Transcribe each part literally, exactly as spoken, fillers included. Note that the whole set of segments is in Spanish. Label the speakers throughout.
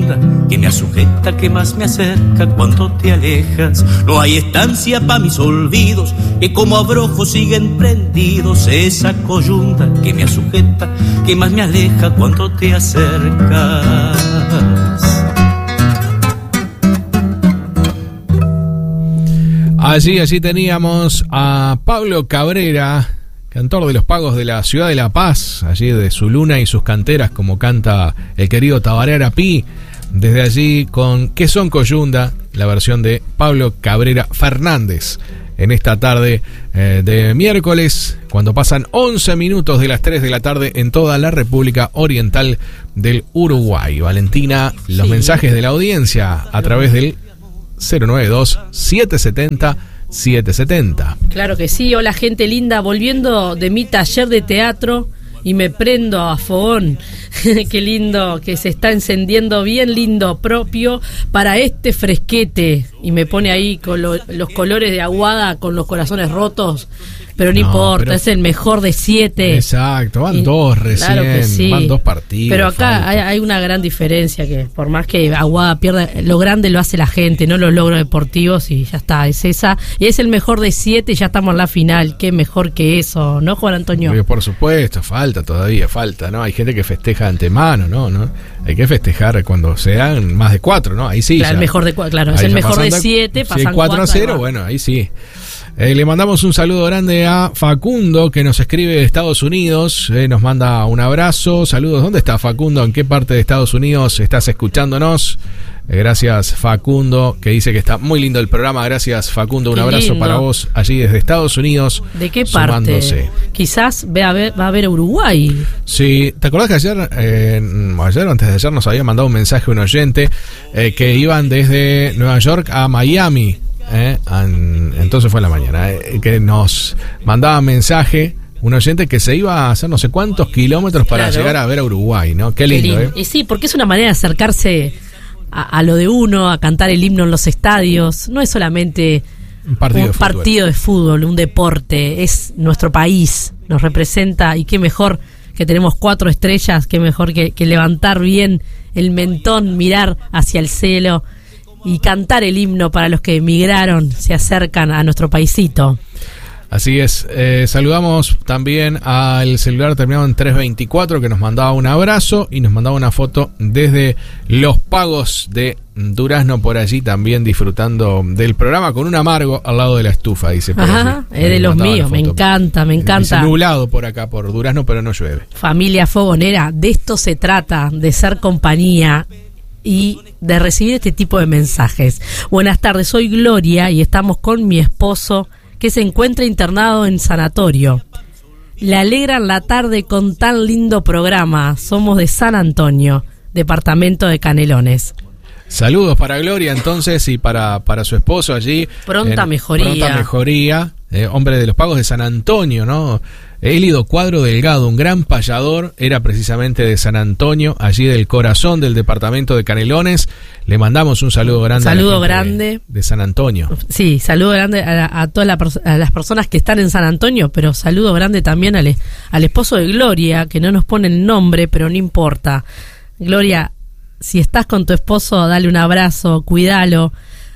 Speaker 1: coyunda que me asujeta, que más me acerca cuando te alejas. No hay estancia pa' mis olvidos que como abrojos siguen prendidos. Esa coyunda que me asujeta, que más me aleja cuando te acercas.
Speaker 2: Allí, allí teníamos a Pablo Cabrera, cantor de los pagos de la ciudad de La Paz, allí de su luna y sus canteras, como canta el querido Tabaré Arapí. Desde allí con ¿Qué son coyunda?, la versión de Pablo Cabrera Fernández. En esta tarde eh, de miércoles, cuando pasan once minutos de las tres de la tarde en toda la República Oriental del Uruguay. Valentina, los sí. mensajes de la audiencia a través del cero nueve dos, siete siete cero, siete siete cero.
Speaker 3: Claro que sí. Hola, gente linda, volviendo de mi taller de teatro y me prendo a fogón. Qué lindo que se está encendiendo, bien lindo, propio para este fresquete. Y me pone ahí con lo, los colores de Aguada con los corazones rotos. Pero no, no importa, pero es el mejor de siete.
Speaker 2: Exacto, van y, dos recién, claro que sí. Van dos partidos.
Speaker 3: Pero acá hay, hay una gran diferencia, que por más que Aguada pierda, lo grande lo hace la gente, no los logros deportivos, y ya está, es esa. Y es el mejor de siete y ya estamos en la final. Qué mejor que eso, ¿no, Juan Antonio?
Speaker 2: Pero por supuesto, falta todavía, falta, ¿no? Hay gente que festeja de antemano, ¿no? ¿no? Hay que festejar cuando sean más de cuatro, ¿no? Ahí sí.
Speaker 3: Claro,
Speaker 2: ya,
Speaker 3: el mejor de cuatro, claro, es el mejor de siete, pasan
Speaker 2: si cuatro a cero, bueno, ahí sí. Eh, le mandamos un saludo grande a Facundo, que nos escribe de Estados Unidos, eh, nos manda un abrazo, saludos. ¿Dónde está Facundo? ¿En qué parte de Estados Unidos estás escuchándonos? Eh, gracias, Facundo, que dice que está muy lindo el programa. Gracias, Facundo, un qué abrazo lindo. Para vos allí desde Estados Unidos.
Speaker 3: ¿De qué sumándose. Parte? Quizás ve a ver, va a ver a Uruguay.
Speaker 2: Sí, ¿te acordás que ayer, eh, ayer o antes de ayer nos había mandado un mensaje un oyente eh, que iban desde Nueva York a Miami? Eh, entonces fue en la mañana eh, que nos mandaba mensaje un oyente que se iba a hacer no sé cuántos kilómetros para claro. llegar a ver a Uruguay, ¿no? Qué lindo, Qué lindo.
Speaker 3: ¿eh? Y sí, porque es una manera de acercarse a, a lo de uno, a cantar el himno en los estadios. No es solamente
Speaker 2: un partido,
Speaker 3: un
Speaker 2: de,
Speaker 3: partido de fútbol, un deporte, es nuestro país, nos representa, y qué mejor que tenemos cuatro estrellas, qué mejor que, que levantar bien el mentón, mirar hacia el cielo y cantar el himno para los que emigraron, se acercan a nuestro paisito.
Speaker 2: Así es, eh, saludamos también al celular terminado en trescientos veinticuatro, que nos mandaba un abrazo y nos mandaba una foto desde Los Pagos de Durazno, por allí también disfrutando del programa con un amargo al lado de la estufa, dice. Por
Speaker 3: Ajá, allí. Es de los míos, me encanta, me encanta.
Speaker 2: Dice, nublado por acá, por Durazno, pero no llueve.
Speaker 3: Familia fogonera, de esto se trata, de ser compañía y de recibir este tipo de mensajes. Buenas tardes, soy Gloria y estamos con mi esposo, que se encuentra internado en sanatorio. Le alegran la tarde con tan lindo programa. Somos de San Antonio, departamento de Canelones.
Speaker 2: Saludos para Gloria entonces y para, para su esposo allí.
Speaker 3: Pronta
Speaker 2: en,
Speaker 3: mejoría.
Speaker 2: Pronta mejoría. Eh, hombre de los Pagos de San Antonio, ¿no? Élido Cuadro Delgado, un gran payador, era precisamente de San Antonio, allí del corazón del departamento de Canelones. Le mandamos un saludo grande.
Speaker 3: Saludo a la grande
Speaker 2: de, de San Antonio.
Speaker 3: Sí, saludo grande a, a todas la, a las personas que están en San Antonio, pero saludo grande también al, al esposo de Gloria, que no nos pone el nombre, pero no importa. Gloria, si estás con tu esposo, dale un abrazo, cuídalo,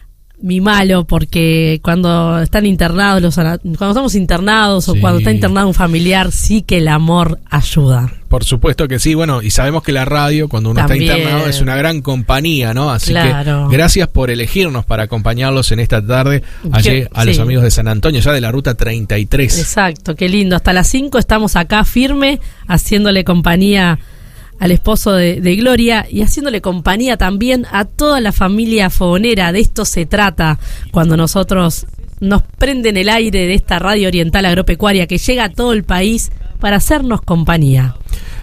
Speaker 3: mimalo, porque cuando están internados, los, cuando estamos internados, sí, o cuando está internado un familiar, sí que el amor ayuda.
Speaker 2: Por supuesto que sí, bueno, y sabemos que la radio, cuando uno también está internado, es una gran compañía, ¿no? Así claro. que gracias por elegirnos para acompañarlos en esta tarde, allí a los sí. amigos de San Antonio, ya de la ruta treinta y tres.
Speaker 3: Exacto, qué lindo. Hasta las cinco estamos acá firme, haciéndole compañía al esposo de, de Gloria y haciéndole compañía también a toda la familia fogonera. De esto se trata cuando nosotros nos prenden el aire de esta radio oriental agropecuaria que llega a todo el país para hacernos compañía.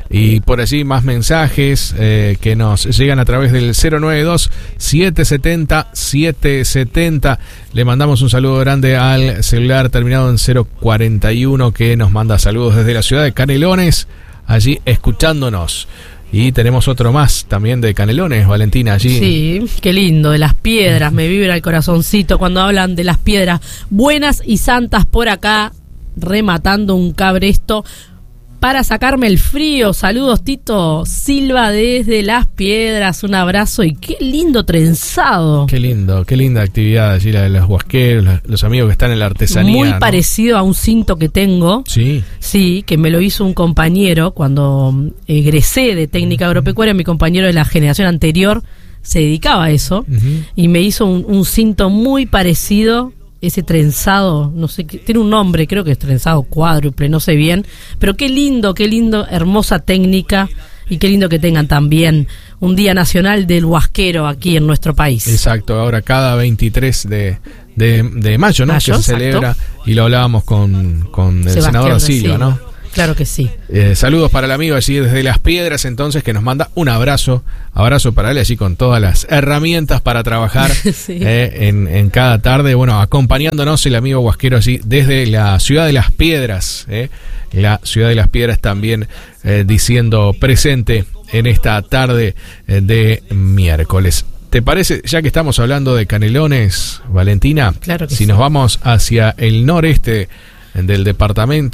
Speaker 2: Y por allí más mensajes eh, que nos llegan a través del cero nueve dos, siete siete cero, siete siete cero. Le mandamos un saludo grande al celular terminado en cero cuarenta y uno, que nos manda saludos desde la ciudad de Canelones, allí escuchándonos. Y tenemos otro más también de Canelones, Valentina, allí.
Speaker 3: Sí, qué lindo, de las piedras, me vibra el corazoncito cuando hablan de las piedras buenas y santas por acá, rematando un cabresto. para sacarme el frío. Saludos, Tito Silva desde Las Piedras, un abrazo y qué lindo trenzado.
Speaker 2: Qué lindo, qué linda actividad allí la de los huasqueros, los, los amigos que están en la artesanía.
Speaker 3: Muy
Speaker 2: ¿no?
Speaker 3: parecido a un cinto que tengo.
Speaker 2: Sí.
Speaker 3: Sí, que me lo hizo un compañero cuando egresé de técnica agropecuaria. Mi compañero de la generación anterior se dedicaba a eso, uh-huh. y me hizo un, un cinto muy parecido. Ese trenzado, no sé, tiene un nombre, creo que es trenzado cuádruple, no sé bien, pero qué lindo, qué lindo, hermosa técnica, y qué lindo que tengan también un Día Nacional del Huasquero aquí en nuestro país.
Speaker 2: Exacto, ahora cada veintitrés de, de, de mayo, ¿no?
Speaker 3: Mayo,
Speaker 2: que se celebra, y lo hablábamos con, con el
Speaker 3: Sebastián
Speaker 2: senador da Silva,
Speaker 3: Silva,
Speaker 2: ¿no?
Speaker 3: Claro que sí.
Speaker 2: Eh, saludos para el amigo allí desde Las Piedras, entonces, que nos manda un abrazo, abrazo para él allí con todas las herramientas para trabajar sí. eh, en, en cada tarde. Bueno, acompañándonos el amigo huasquero allí desde la ciudad de Las Piedras, eh, la ciudad de Las Piedras también eh, diciendo presente en esta tarde eh, de miércoles. ¿Te parece, ya que estamos hablando de Canelones, Valentina?
Speaker 3: Claro que
Speaker 2: si
Speaker 3: sí.
Speaker 2: Nos vamos hacia el noreste del departamento